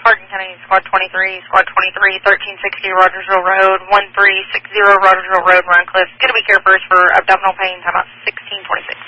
Hardin County, Squad 23, Squad 23, 1360 Rogersville Road, 1360 Rogersville Road, Runecliffe. Going to be care first for abdominal pain, time out 1626.